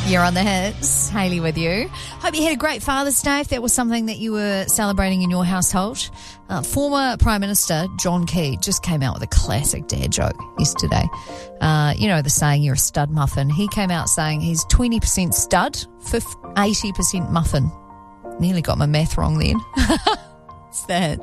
You're on the hits. Hayley with you. Hope you had a great Father's Day if that was something that you were celebrating in your household. Former Prime Minister John Key just came out with a classic dad joke yesterday. You know the saying, you're a stud muffin. He came out saying he's 20% stud, 80% muffin. Nearly got my math wrong then. It's that.